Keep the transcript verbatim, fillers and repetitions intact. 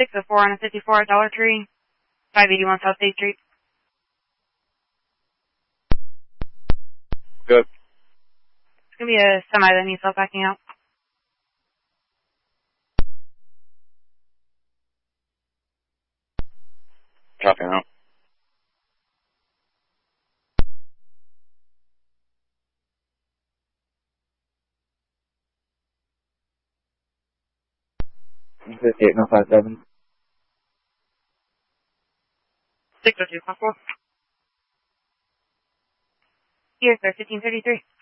six oh four on a fifty-four at Dollar Tree, five eighty-one South State Street. Good. It's going to be a semi that needs help backing out. Copy now. fifty-eight, no five seven. six oh two, possible. Yes, sir, fifteen thirty-three.